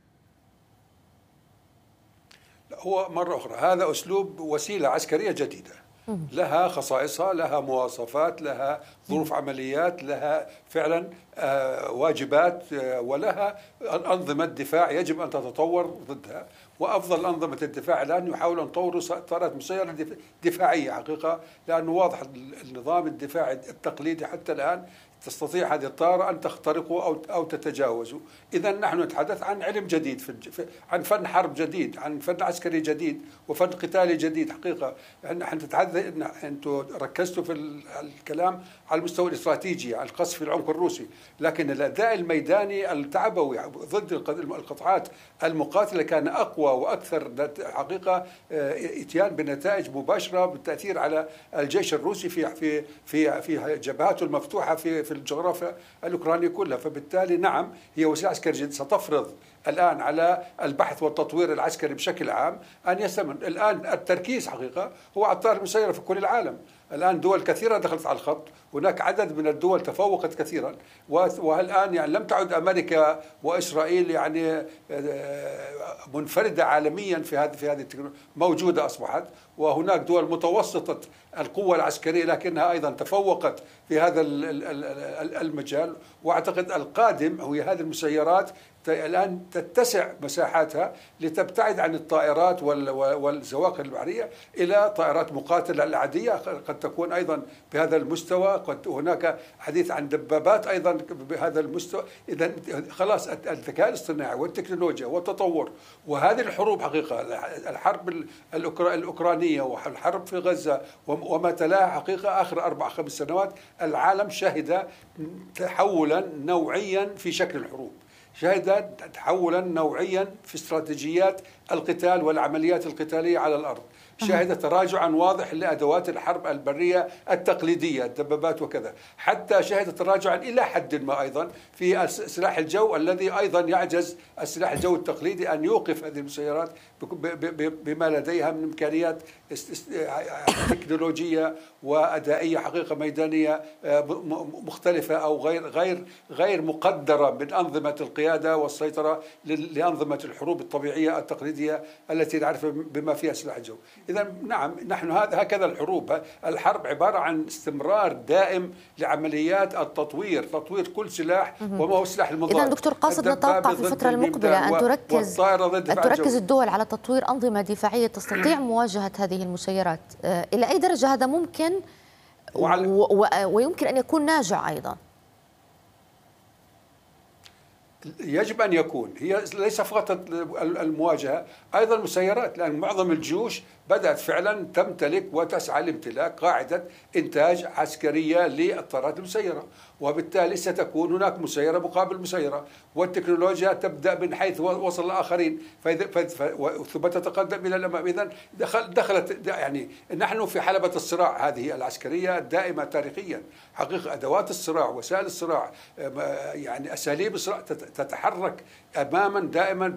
هو مرة أخرى هذا أسلوب وسيلة عسكرية جديدة لها خصائصها، لها مواصفات، لها ظروف عمليات، لها فعلا واجبات، ولها أنظمة دفاع يجب أن تتطور ضدها. وأفضل أنظمة الدفاع الآن يحاولون أن يطوروا طائرات مسيرة دفاعية حقيقة، لأنه واضح النظام الدفاعي التقليدي حتى الآن تستطيع هذه الطائرة أن تخترقه أو أو تتجاوزه. إذا نحن نتحدث عن علم جديد، في عن فن حرب جديد، عن فن عسكري جديد وفن قتالي جديد حقيقة. يعني نحن نتحدث، أنتم ركزتوا في الكلام على المستوى الاستراتيجي، على القصف في العمق الروسي، لكن الأداء الميداني التعبوي ضد القطاعات المقاتلة كان أقوى وأكثر حقيقة إتيان بنتائج مباشرة بالتأثير على الجيش الروسي في في في في جبهاته المفتوحة في في الجغرافيا الأوكرانية كلها. فبالتالي نعم هي وسيلة عسكرية جديدة ستفرض الآن على البحث والتطوير العسكري بشكل عام أن يستمر. الآن التركيز حقيقة هو على الطائرة المسيرة في كل العالم. الآن دول كثيرة دخلت على الخط، هناك عدد من الدول تفوقت كثيرا، والآن يعني لم تعد أمريكا وإسرائيل يعني منفردة عالميا في هذه في هذه التكنولوجيا، موجودة أصبحت، وهناك دول متوسطة القوة العسكرية لكنها أيضا تفوقت في هذا المجال. وأعتقد القادم هو هذه المسيرات الآن تتسع مساحاتها لتبتعد عن الطائرات والزواقر البحرية إلى طائرات مقاتلة العادية، قد تكون أيضا بهذا المستوى، قد هناك حديث عن دبابات أيضا بهذا المستوى. إذا خلاص الذكاء الاصطناعي والتكنولوجيا والتطور وهذه الحروب حقيقة، الحرب الأوكرانية والحرب في غزة وما تلاها حقيقة آخر أربع خمس سنوات، العالم شهد تحولا نوعيا في شكل الحروب، شهد تحولا نوعيا في استراتيجيات القتال والعمليات القتالية على الأرض. شهد تراجعا واضح لأدوات الحرب البرية التقليدية، الدبابات وكذا، حتى شهد تراجعا إلى حد ما أيضا في سلاح الجو الذي أيضا يعجز السلاح الجو التقليدي أن يوقف هذه المسيرات بما لديها من إمكانيات تكنولوجية وأدائية حقيقة ميدانية مختلفة أو غير غير غير مقدرة من أنظمة القيادة والسيطرة لأنظمة الحروب الطبيعية التقليدية التي نعرف بما فيها سلاح الجو. إذا نعم، نحن هكذا الحروب، الحرب عبارة عن استمرار دائم لعمليات التطوير، تطوير كل سلاح وما هو سلاح المضاد. إذا دكتور قاصد، نتوقع في الفترة المقبلة أن تركز أن تركز الدول على تطوير أنظمة دفاعية تستطيع مواجهة هذه المسيرات. إلى أي درجة هذا ممكن ويمكن أن يكون ناجع أيضا؟ يجب أن يكون، هي ليس فقط المواجهة، أيضا المسيرات، لأن معظم الجيوش بدأت فعلا تمتلك وتسعى لامتلاك قاعدة إنتاج عسكرية للطائرات المسيرة، وبالتالي ستكون هناك مسيرة مقابل مسيرة، والتكنولوجيا تبدأ من حيث وصل الآخرين ثم تتقدم إلى الأمام. إذن دخلت يعني نحن في حلبة الصراع هذه العسكرية الدائمة تاريخيا. حقيقة أدوات الصراع، وسائل الصراع، يعني أساليب الصراع تتحرك أماما دائما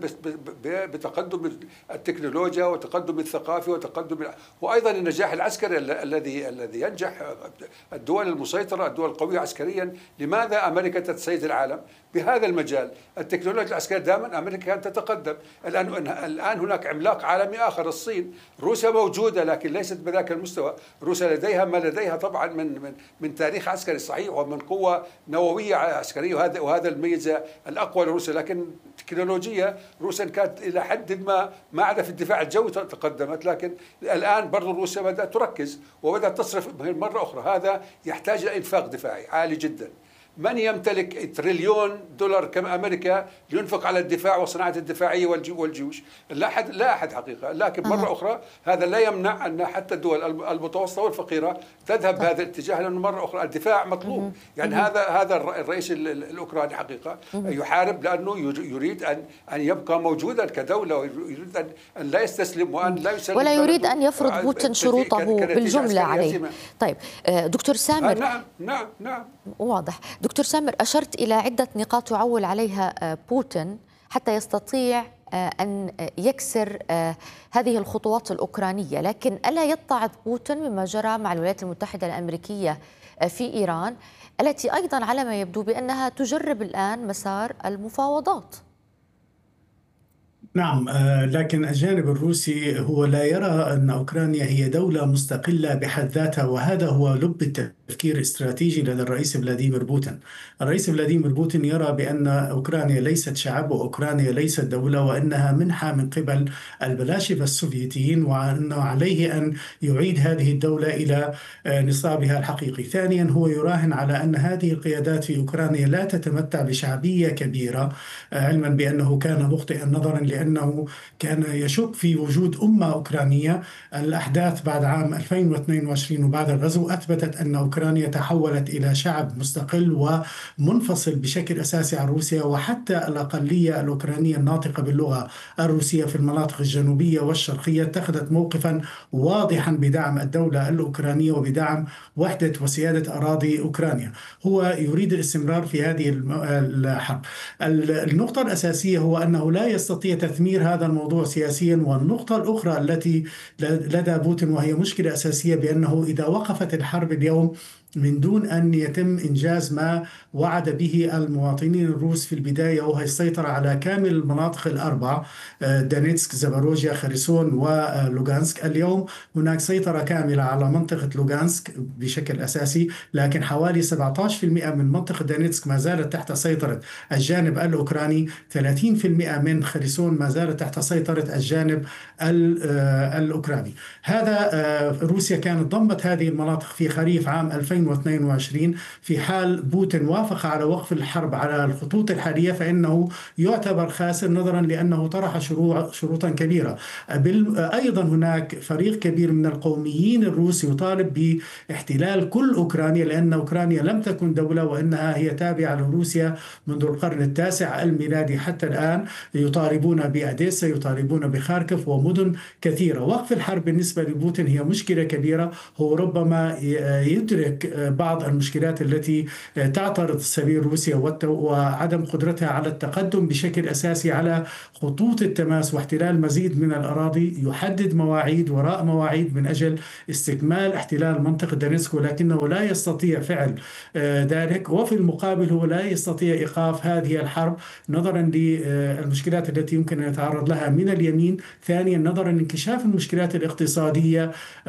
بتقدم التكنولوجيا وتقدم الثقافي وتقدم وأيضا النجاح العسكري الذي الذي ينجح الدول المسيطرة، الدول القوية عسكريا. لماذا أمريكا تتسيد العالم بهذا المجال؟ التكنولوجيا العسكرية دائما أمريكا كانت تتقدم. الآن الآن هناك عملاق عالمي آخر، الصين. روسيا موجودة لكن ليست بذاك المستوى. روسيا لديها ما لديها طبعا من من من تاريخ عسكري صحيح ومن قوة نووية عسكرية، وهذا وهذا الميزة الأقوى لروسيا. لكن تكنولوجيا روسيا كانت إلى حد ما ما عدا في الدفاع الجوي تقدمت، لكن الآن برضو روسيا بدأت تركز وبدأت تصرف مرة أخرى. هذا يحتاج إلى إنفاق دفاعي عالي جدا. من يمتلك تريليون دولار كما أمريكا لينفق على الدفاع وصناعة الدفاعية والجيوش؟ لا أحد، لا أحد حقيقة. لكن مرة أه. أخرى هذا لا يمنع أن حتى الدول المتوسطة والفقيرة تذهب بهذا الاتجاه، لأنه مرة أخرى الدفاع مطلوب. أه. يعني أه. هذا هذا الرئيس الأوكراني حقيقة أه. يحارب لأنه يريد أن أن يبقى موجودا كدولة، ويريد أن أن لا يستسلم وأن لا يسلم، ولا يريد أن يفرض بوتين شروطه بالجملة عليه. طيب دكتور سامر. نعم نعم نعم واضح. دكتور سامر، أشرت إلى عدة نقاط يعول عليها بوتين حتى يستطيع أن يكسر هذه الخطوات الأوكرانية، لكن ألا يتعظ بوتين مما جرى مع الولايات المتحدة الأمريكية في إيران، التي أيضا على ما يبدو بأنها تجرب الآن مسار المفاوضات؟ نعم، لكن الجانب الروسي هو لا يرى أن أوكرانيا هي دولة مستقلة بحد ذاتها، وهذا هو لب التفكير الاستراتيجي لدى الرئيس فلاديمير بوتين. الرئيس فلاديمير بوتين يرى بأن أوكرانيا ليست شعب، وأوكرانيا ليست دولة، وأنها منحة من قبل البلاشفة السوفيتيين، وأنه عليه أن يعيد هذه الدولة إلى نصابها الحقيقي. ثانيا، هو يراهن على أن هذه القيادات في أوكرانيا لا تتمتع بشعبية كبيرة، علما بأنه كان مخطئا نظرا لأنه كان يشك في وجود أمة أوكرانية. الأحداث بعد عام ألفين واثنين وعشرين وبعد الغزو أثبتت أن أوكرانيا تحولت إلى شعب مستقل ومنفصل بشكل أساسي عن روسيا، وحتى الأقلية الأوكرانية الناطقة باللغة الروسية في المناطق الجنوبية والشرقية اتخذت موقفا واضحا بدعم الدولة الأوكرانية وبدعم وحدة وسيادة أراضي أوكرانيا. هو يريد الاستمرار في هذه الحرب. النقطة الأساسية هو أنه لا يستطيع تثمير هذا الموضوع سياسيا. والنقطة الأخرى التي لدى بوتين وهي مشكلة أساسية، بأنه إذا وقفت الحرب اليوم من دون أن يتم إنجاز ما وعد به المواطنين الروس في البداية، وهو السيطرة على كامل المناطق الأربع، دونيتسك، زاباروجيا، خيرسون ولوغانسك. اليوم هناك سيطرة كاملة على منطقة لوغانسك بشكل أساسي، لكن حوالي سبعة عشر بالمئة من منطقة دونيتسك ما زالت تحت سيطرة الجانب الأوكراني، ثلاثين بالمئة من خيرسون ما زالت تحت سيطرة الجانب الأوكراني. هذا روسيا كانت ضمت هذه المناطق في خريف عام ألفين ألفين واثنين وعشرين في حال بوتين وافق على وقف الحرب على الخطوط الحالية فإنه يعتبر خاسر نظرا لأنه طرح شروطا كبيرة. أيضا هناك فريق كبير من القوميين الروس يطالب باحتلال كل أوكرانيا لأن أوكرانيا لم تكن دولة وإنها هي تابعة لروسيا منذ القرن التاسع الميلادي حتى الآن. يطالبون بأديسا، يطالبون بخاركف ومدن كثيرة. وقف الحرب بالنسبة لبوتين هي مشكلة كبيرة. هو ربما يدرك بعض المشكلات التي تعترض سبيل روسيا وعدم قدرتها على التقدم بشكل أساسي على خطوط التماس واحتلال مزيد من الأراضي. يحدد مواعيد وراء مواعيد من أجل استكمال احتلال منطقة دونيتسك، ولكنه لا يستطيع فعل ذلك. وفي المقابل هو لا يستطيع إيقاف هذه الحرب نظرا للمشكلات التي يمكن أن يتعرض لها من اليمين. ثانيا نظرا لانكشاف المشكلات الاقتصادية،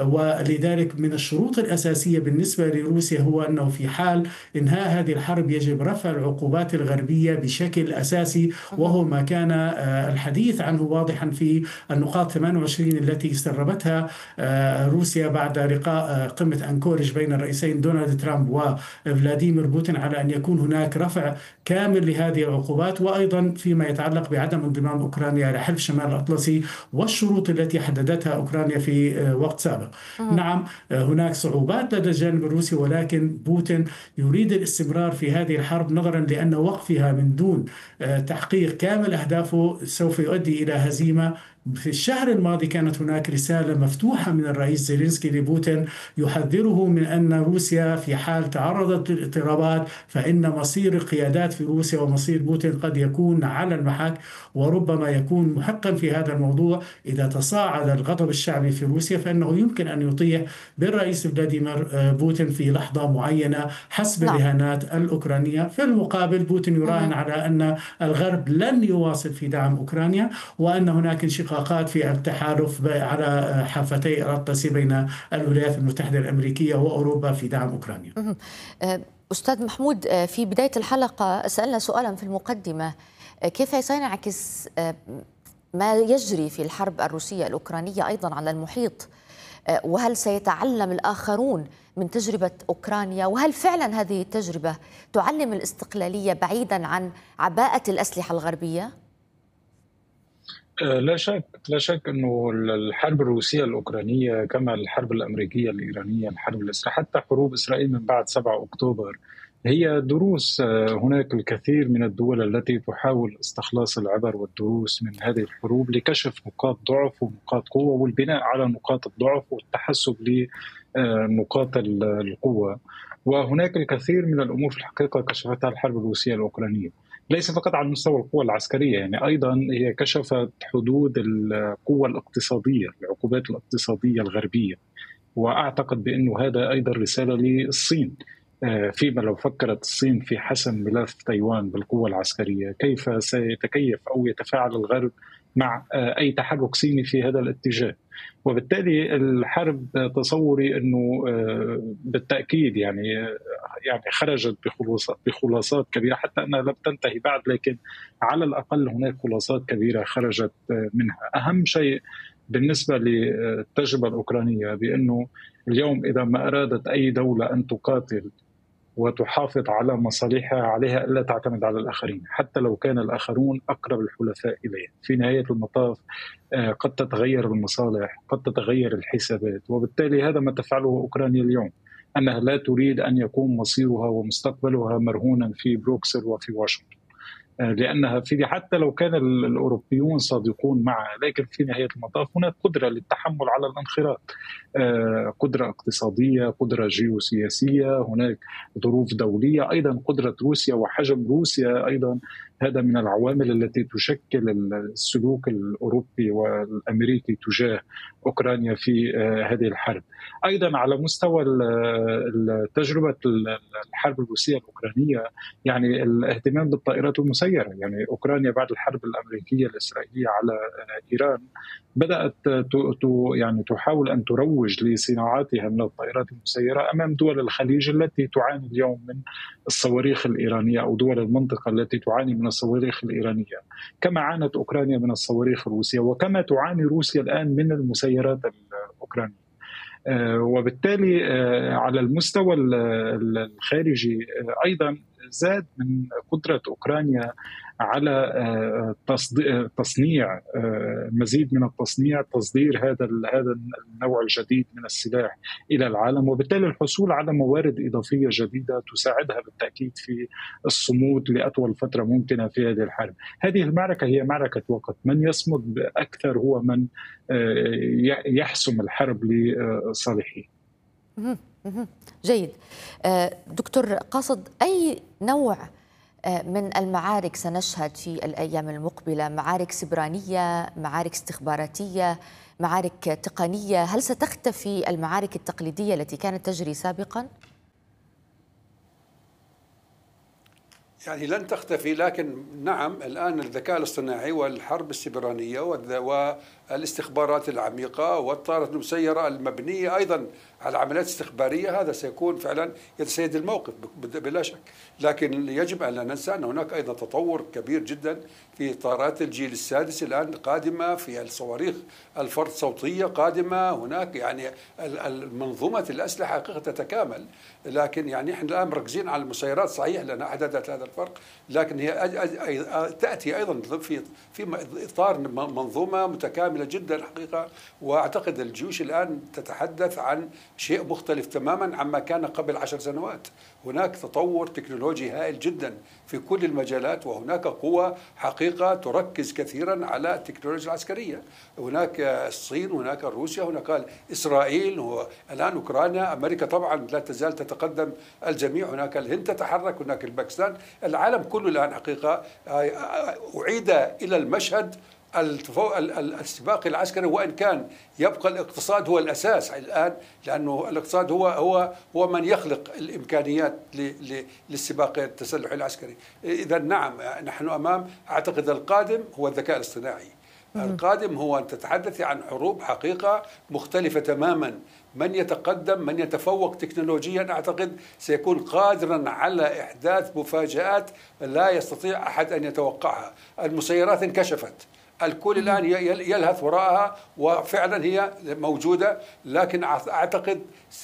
ولذلك من الشروط الأساسية بالنسبة لروسيا هو أنه في حال إنهاء هذه الحرب يجب رفع العقوبات الغربية بشكل أساسي، وهو ما كان الحديث عنه واضحا في النقاط ثمانية وعشرين التي سربتها روسيا بعد لقاء قمة أنكورج بين الرئيسين دونالد ترامب وفلاديمير بوتين على أن يكون هناك رفع كامل لهذه العقوبات، وأيضا فيما يتعلق بعدم انضمام أوكرانيا إلى حلف شمال الأطلسي والشروط التي حددتها أوكرانيا في وقت سابق. نعم هناك صعوبات لدى الجانب الروسي، ولكن بوتين يريد الاستمرار في هذه الحرب نظرا لأن وقفها من دون تحقيق كامل أهدافه سوف يؤدي إلى هزيمة. في الشهر الماضي كانت هناك رسالة مفتوحة من الرئيس زيلينسكي لبوتين يحذره من أن روسيا في حال تعرضت للاضطرابات فإن مصير القيادات في روسيا ومصير بوتين قد يكون على المحك، وربما يكون محقا في هذا الموضوع. إذا تصاعد الغضب الشعبي في روسيا فإنه يمكن أن يطيح بالرئيس فلاديمير بوتين في لحظة معينة حسب نعم. الرهانات الأوكرانية. في المقابل بوتين يراهن على أن الغرب لن يواصل في دعم أوكرانيا، وأن هناك انشقاقات في التحالف على حافتي الأطلسي بين الولايات المتحدة الأمريكية وأوروبا في دعم أوكرانيا. أستاذ محمود، في بداية الحلقة سألنا سؤالا في المقدمة، كيف سينعكس ما يجري في الحرب الروسية الأوكرانية أيضا على المحيط؟ وهل سيتعلم الآخرون من تجربة أوكرانيا؟ وهل فعلا هذه التجربة تعلم الاستقلالية بعيدا عن عباءة الأسلحة الغربية؟ لا شك لا شك أنه الحرب الروسية الأوكرانية كما الحرب الأمريكية الإيرانية، الحرب الإسرائيلية، حتى حروب إسرائيل من بعد سبعة أكتوبر، هي دروس. هناك الكثير من الدول التي تحاول استخلاص العبر والدروس من هذه الحروب لكشف نقاط ضعف ونقاط قوة والبناء على نقاط الضعف والتحسب لنقاط القوة. وهناك الكثير من الأمور في الحقيقة كشفتها الحرب الروسية الأوكرانية، ليس فقط على مستوى القوى العسكرية، يعني أيضا هي كشفت حدود القوة الاقتصادية، العقوبات الاقتصادية الغربية. وأعتقد بأنه هذا أيضا رسالة للصين، فيما لو فكرت الصين في حسم ملف تايوان بالقوة العسكرية كيف سيتكيف أو يتفاعل الغرب مع أي تحرك صيني في هذا الاتجاه. وبالتالي الحرب تصوري أنه بالتأكيد يعني يعني خرجت بخلاصات كبيرة، حتى أنها لم تنتهي بعد، لكن على الأقل هناك خلاصات كبيرة خرجت منها. أهم شيء بالنسبة للتجربة الأوكرانية بأنه اليوم إذا ما أرادت أي دولة أن تقاتل وتحافظ على مصالحها عليها ألا تعتمد على الآخرين، حتى لو كان الآخرون أقرب الحلفاء إليها. في نهاية المطاف قد تتغير المصالح، قد تتغير الحسابات، وبالتالي هذا ما تفعله أوكرانيا اليوم، أنها لا تريد أن يكون مصيرها ومستقبلها مرهونا في بروكسل وفي واشنطن، لأنها في حتى لو كان الأوروبيون صادقون معها، لكن في نهاية المطاف هناك قدرة للتحمل على الانخراط، قدرة اقتصادية، قدرة جيوسياسية، هناك ظروف دولية، أيضا قدرة روسيا وحجم روسيا أيضا. هذا من العوامل التي تشكل السلوك الأوروبي والأمريكي تجاه أوكرانيا في هذه الحرب. أيضا على مستوى تجربة الحرب الروسية الأوكرانية، يعني الاهتمام بالطائرات المسيرة، يعني أوكرانيا بعد الحرب الأمريكية الإسرائيلية على إيران بدأت يعني تحاول أن تروج لصناعاتها من الطائرات المسيرة أمام دول الخليج التي تعاني اليوم من الصواريخ الإيرانية، أو دول المنطقة التي تعاني من الصواريخ الإيرانية، كما عانت أوكرانيا من الصواريخ الروسية، وكما تعاني روسيا الآن من المسيرات الأوكرانية. وبالتالي على المستوى الخارجي أيضا زاد من قدرة أوكرانيا على تصنيع مزيد من التصنيع، تصدير هذا هذا النوع الجديد من السلاح إلى العالم، وبالتالي الحصول على موارد إضافية جديدة تساعدها بالتأكيد في الصمود لأطول فترة ممكنة في هذه الحرب. هذه المعركة هي معركة وقت، من يصمد أكثر هو من يحسم الحرب لصالحه. جيد. دكتور قاصد، أي نوع من المعارك سنشهد في الأيام المقبلة؟ معارك سبرانية، معارك استخباراتية، معارك تقنية؟ هل ستختفي المعارك التقليدية التي كانت تجري سابقا؟ يعني لن تختفي، لكن نعم الآن الذكاء الاصطناعي والحرب السبرانية والاستخبارات العميقة والطائرات المسيرة المبنية أيضا على عمليات استخبارية، هذا سيكون فعلا يتسيد الموقف بلا شك. لكن يجب أن لا ننسى أن هناك أيضا تطور كبير جدا في طائرات الجيل السادس الآن قادمة، في الصواريخ الفرد صوتية قادمة، هناك يعني المنظومة الأسلحة حقيقة تتكامل. لكن يعني احنا الآن مركزين على المسيرات، صحيح لأنها أحدثت هذا الفرق، لكن هي تأتي أيضا في في إطار منظومة متكاملة جدا حقيقة. وأعتقد الجيوش الآن تتحدث عن شيء مختلف تماما عما كان قبل عشر سنوات. هناك تطور تكنولوجي هائل جدا في كل المجالات، وهناك قوة حقيقة تركز كثيرا على التكنولوجيا العسكرية. هناك الصين، هناك روسيا، هناك إسرائيل، الآن أوكرانيا، أمريكا طبعا لا تزال تتقدم الجميع، هناك الهند تتحرك، هناك الباكستان، العالم كله الآن حقيقة أعيد إلى المشهد السباق العسكري، وإن كان يبقى الاقتصاد هو الأساس الآن، لأنه الاقتصاد هو هو هو من يخلق الإمكانيات للسباق التسلحي العسكري. إذا نعم نحن أمام، أعتقد القادم هو الذكاء الاصطناعي. القادم هو أن تتحدث عن حروب حقيقة مختلفة تماما. من يتقدم، من يتفوق تكنولوجيا، أعتقد سيكون قادرا على إحداث مفاجآت لا يستطيع أحد أن يتوقعها. المسيرات انكشفت، الكل الآن يلهث وراءها، وفعلا هي موجودة، لكن أعتقد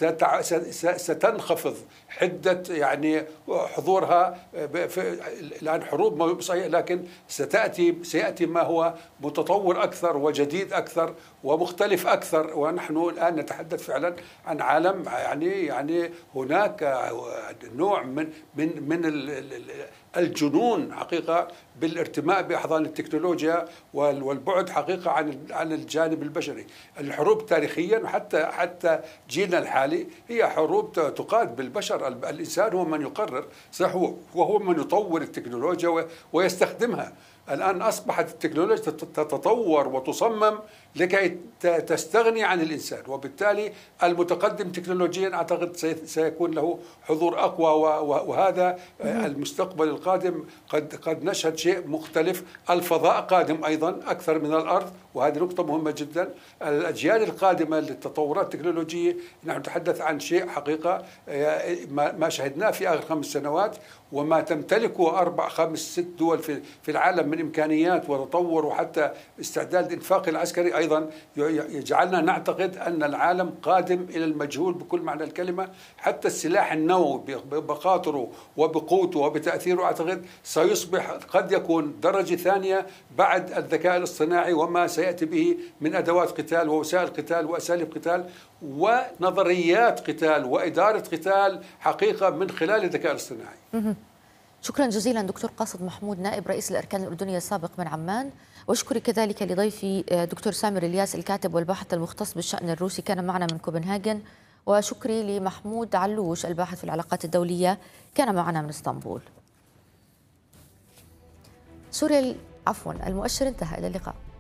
ستنخفض حدة يعني حضورها. الآن حروب صحيح، لكن ستأتي سيأتي ما هو متطور أكثر وجديد أكثر ومختلف أكثر. ونحن الآن نتحدث فعلا عن عالم يعني يعني هناك نوع من من من الجنون حقيقة بالارتماء بأحضان التكنولوجيا والبعد حقيقة عن عن الجانب البشري. الحروب تاريخيا حتى حتى جيلنا الحالي هي حروب تقاد بالبشر. الإنسان هو من يقرر، صح، وهو من يطور التكنولوجيا ويستخدمها. الآن أصبحت التكنولوجيا تتطور وتصمم لكي تستغني عن الإنسان، وبالتالي المتقدم تكنولوجيا أعتقد سيكون له حضور أقوى، وهذا المستقبل القادم. قد قد نشهد شيء مختلف. الفضاء قادم أيضا أكثر من الأرض، وهذه نقطة مهمة جدا. الأجيال القادمة للتطورات التكنولوجية، نحن نتحدث عن شيء حقيقة ما شهدناه في آخر خمس سنوات، وما تمتلكه أربع خمس ست دول في في العالم من إمكانيات وتطور وحتى استعداد الإنفاق العسكري أيضا يجعلنا نعتقد أن العالم قادم إلى المجهول بكل معنى الكلمة. حتى السلاح النووي بخاطره وبقوته وبتأثيره أعتقد سيصبح قد يكون درجة ثانية بعد الذكاء الاصطناعي وما سيأتي به من أدوات قتال ووسائل قتال وأساليب قتال ونظريات قتال وإدارة قتال حقيقة من خلال الذكاء الاصطناعي. شكرا جزيلا دكتور قاصد محمود، نائب رئيس الأركان الأردنية السابق من عمان، واشكري كذلك لضيفي دكتور سامر الياس الكاتب والباحث المختص بالشأن الروسي كان معنا من كوبنهاجن، وشكري لمحمود علوش الباحث في العلاقات الدولية كان معنا من اسطنبول. سوريا عفوا المؤشر انتهى، إلى اللقاء.